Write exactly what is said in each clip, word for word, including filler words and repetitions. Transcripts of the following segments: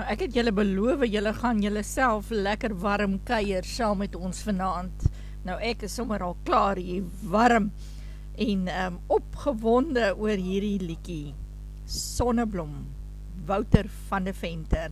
ek het julle beloof, julle gaan julle self lekker warm kuier saam met ons vanaand. Nou ek is sommer al klaar hier warm en um, opgewonde oor hierdie liedjie. Sonneblom, Wouter van der Venter.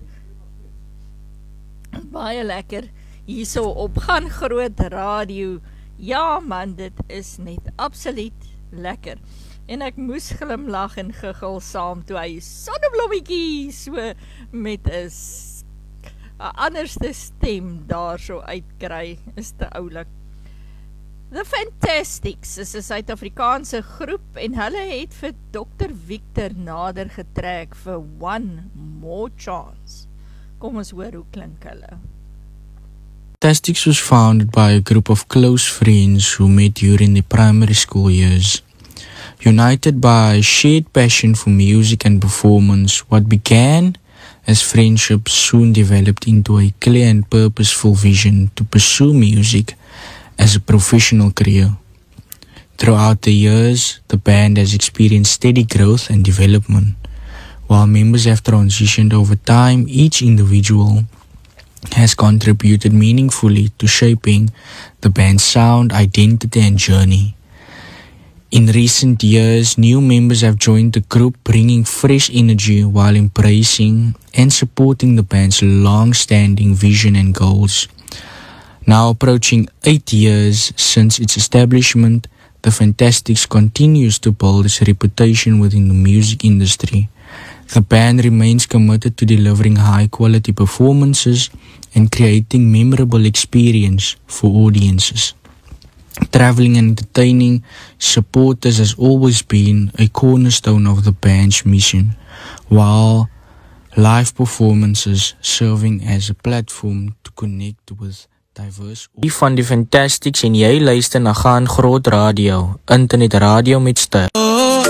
Baie lekker, hierso op Gaan Groot Radio. Ja man, dit is net absoluut lekker. En ek moes glimlag en giggel saam toe hy sonneblommetjie so met 'n anderste stem daar so uitkry, is te oulik. The Fantastics is 'n Suid-Afrikaanse groep en hulle het vir dokter Victor nader getrek vir One More Chance. Kom ons hoor hoe klink hulle. Fantastics was founded by a group of close friends who met during the primary school years. United by a shared passion for music and performance, what began as friendship soon developed into a clear and purposeful vision to pursue music as a professional career. Throughout the years, the band has experienced steady growth and development. While members have transitioned over time, each individual has contributed meaningfully to shaping the band's sound, identity, and journey. In recent years, new members have joined the group, bringing fresh energy while embracing and supporting the band's long-standing vision and goals. Now approaching eight years since its establishment, the Fantastics continues to build its reputation within the music industry. The band remains committed to delivering high-quality performances and creating memorable experience for audiences. Traveling and entertaining supporters has always been a cornerstone of the band's mission, while live performances serving as a platform to connect with diverse... Die van die Fantastics en jy luister na Gaan Groot Radio, internet radio met styl.